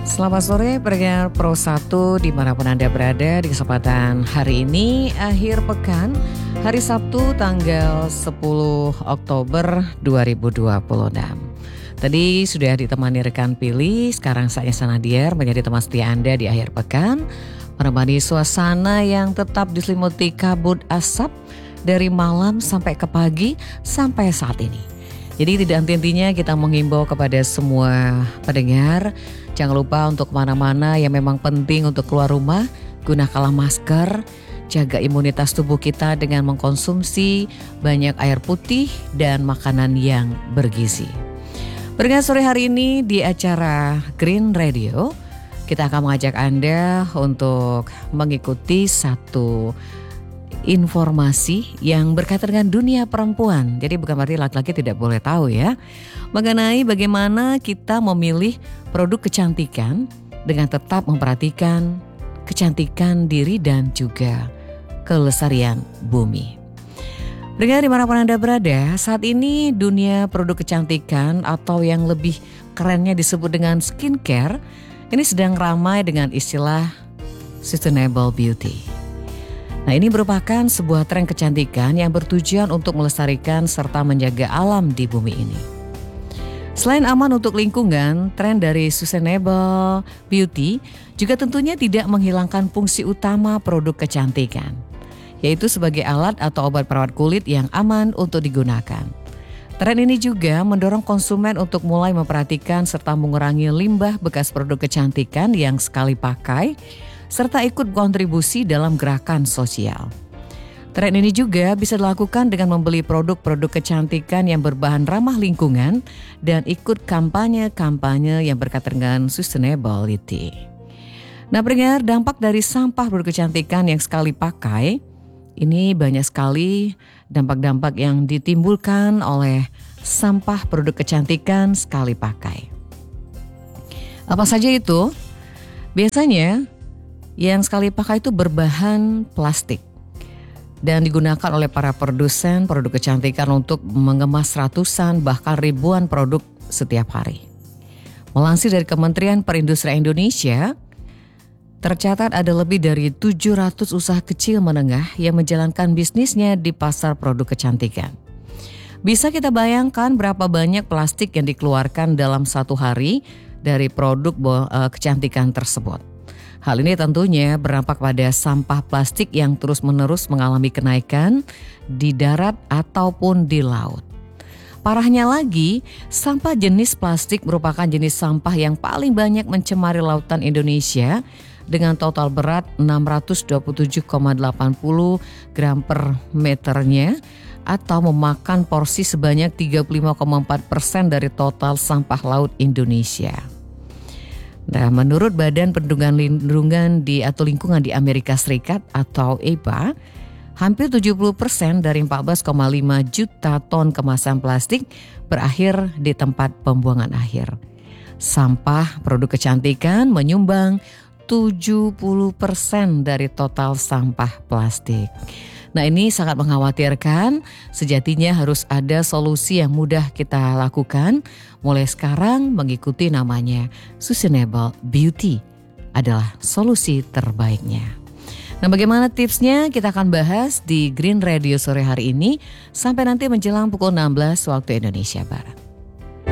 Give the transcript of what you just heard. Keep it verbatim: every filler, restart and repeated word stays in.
Selamat sore pendengar Pro satu dimanapun Anda berada di kesempatan hari ini akhir pekan hari Sabtu tanggal sepuluh Oktober dua ribu dua puluh enam. Tadi sudah ditemani rekan Pilih, sekarang saya Sanadiar menjadi teman setia Anda di akhir pekan menemani suasana yang tetap diselimuti kabut asap dari malam sampai ke pagi sampai saat ini. Jadi tidak henti-hentinya kita menghimbau kepada semua pendengar, jangan lupa untuk kemana-mana yang memang penting untuk keluar rumah, gunakanlah masker, jaga imunitas tubuh kita dengan mengkonsumsi banyak air putih dan makanan yang bergizi. Pendengar sore hari ini di acara Green Radio, kita akan mengajak Anda untuk mengikuti satu informasi yang berkaitan dengan dunia perempuan. Jadi bukan berarti laki-laki tidak boleh tahu ya. Mengenai bagaimana kita memilih produk kecantikan dengan tetap memperhatikan kecantikan diri dan juga kelestarian bumi. Dengar dimanapun Anda berada, saat ini dunia produk kecantikan atau yang lebih kerennya disebut dengan skincare ini sedang ramai dengan istilah sustainable beauty. Nah, ini merupakan sebuah tren kecantikan yang bertujuan untuk melestarikan serta menjaga alam di bumi ini. Selain aman untuk lingkungan, tren dari sustainable beauty juga tentunya tidak menghilangkan fungsi utama produk kecantikan, yaitu sebagai alat atau obat perawat kulit yang aman untuk digunakan. Tren ini juga mendorong konsumen untuk mulai memperhatikan serta mengurangi limbah bekas produk kecantikan yang sekali pakai, serta ikut kontribusi dalam gerakan sosial. Tren ini juga bisa dilakukan dengan membeli produk-produk kecantikan yang berbahan ramah lingkungan dan ikut kampanye-kampanye yang berkaitan dengan sustainability. Nah, pendengar, dampak dari sampah produk kecantikan yang sekali pakai, ini banyak sekali dampak-dampak yang ditimbulkan oleh sampah produk kecantikan sekali pakai. Apa saja itu? Biasanya yang sekali pakai itu berbahan plastik dan digunakan oleh para produsen produk kecantikan untuk mengemas ratusan bahkan ribuan produk setiap hari. Melansir dari Kementerian Perindustrian Indonesia, tercatat ada lebih dari tujuh ratus usaha kecil menengah yang menjalankan bisnisnya di pasar produk kecantikan. Bisa kita bayangkan berapa banyak plastik yang dikeluarkan dalam satu hari dari produk uh, kecantikan tersebut. Hal ini tentunya berdampak pada sampah plastik yang terus-menerus mengalami kenaikan di darat ataupun di laut. Parahnya lagi, sampah jenis plastik merupakan jenis sampah yang paling banyak mencemari lautan Indonesia dengan total berat enam ratus dua puluh tujuh koma delapan puluh gram per meternya atau memakan porsi sebanyak tiga puluh lima koma empat persen dari total sampah laut Indonesia. Nah, menurut Badan Perlindungan Lingkungan di atau Lingkungan di Amerika Serikat atau E P A, hampir tujuh puluh persen dari empat belas koma lima juta ton kemasan plastik berakhir di tempat pembuangan akhir. Sampah produk kecantikan menyumbang tujuh puluh persen dari total sampah plastik. Nah, ini sangat mengkhawatirkan. Sejatinya harus ada solusi yang mudah kita lakukan. Mulai sekarang mengikuti namanya sustainable beauty adalah solusi terbaiknya. Nah, bagaimana tipsnya kita akan bahas di Green Radio sore hari ini sampai nanti menjelang pukul enam belas waktu Indonesia Barat.